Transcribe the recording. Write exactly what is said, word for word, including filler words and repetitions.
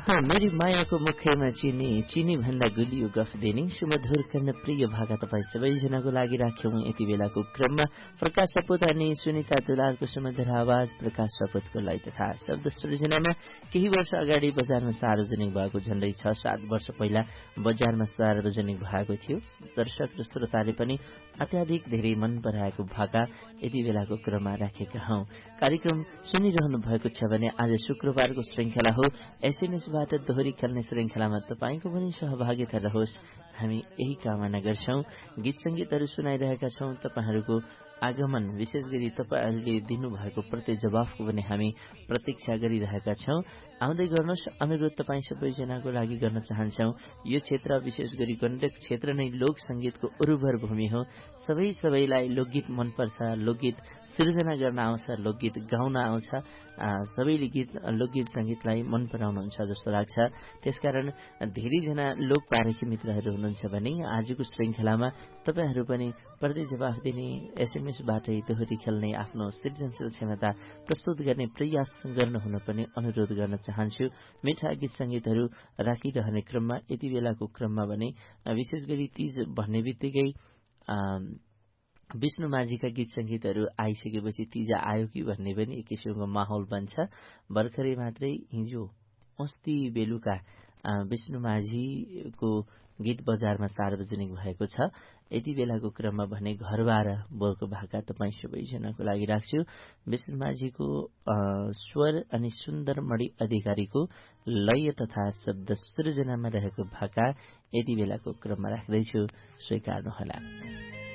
मेरी मायाको मुखैमा चिनी चिनी भन्दा गुलियो गफ दिने सुमधुर कर्ण प्रिय भाका तपाईँ सबैजनाको लागि राख्यौं यति बेलाको क्रममा। प्रकाश सपुत अनि सुनिता दुलालको सुमधुर आवाज, प्रकाश सपुतको लय तथा शब्द सृजनामा केही वर्ष अगाडि बजारमा सार्वजनिक भएको झण्डै छ सात वर्ष पहिला बजारमा सार्वजनिक भएको थियो। दर्शक र श्रोताले पनि अत्याधिक धेरै मन पराएको भाका यति बेलाको क्रममा राखेका हौं। कार्यक्रम सुनिरहनु भएको छ भने आज शुक्रबारको श्रृंखला हो। एसएमएसबाट दोहोरी खेल्ने श्रृंखलामा तपाईको पनि सहभागिता रहोस्, हामी यही कामना गर्छौं। गीत संगीतहरू सुनाइरहेका छौं। तपाईहरूको आगमन, विशेष गरी तपाईहरूले दिनुभएको प्रति जवाफको पनि हामी प्रतीक्षा गरिरहेका छौं। आउँदै गर्नुहोस्। अनुरोध तपाईँ सबैजनाको लागि गर्न चाहन्छौं। यो क्षेत्र विशेष गरी गण्डक क्षेत्र नै लोक संगीतको उर्वर भूमि हो। सबै सबैलाई लोकगीत मनपर्छ, लोकगीत सृजना गर्न आउँछ, लोकगीत गाउन आउँछ। सबैले गीत लोकगीत संगीतलाई मन पराउनुहुन्छ जस्तो लाग्छ। त्यसकारण धेरैजना लोक पारखी मित्रहरू हुनुहुन्छ भने आजको श्रृंखलामा तपाईहरू पनि प्रति जवाफ दिने, एसएमएसबाटै दोहोरी खेल्ने, आफ्नो सृजनशील क्षमता प्रस्तुत गर्ने प्रयास गर्नुहुन पनि अनुरोध गर्न चाहन्छु। मिठा गीत संगीतहरू राखिरहने क्रममा यति बेलाको क्रममा भने विशेष गरी तीज भन्ने बित्तिकै विष्णु माझीका गीत संगीतहरू आइसकेपछि तीज आयो कि भन्ने पनि एक किसिमको माहौल बन्छ। भर्खरै मात्रै हिजो अस्ति बेलुका विष्णु माझीको गीत बजारमा सार्वजनिक भएको छ। यति बेलाको क्रममा भने घरबार बोलको भाका तपाईँ सबैजनाको लागि राख्छु। विष्णु माझीको स्वर अनि सुन्दर मणि अधिकारीको लय तथा शब्द सृजनामा रहेको भाका यति बेलाको क्रममा राख्दैछु, स्वीकार्नुहोला।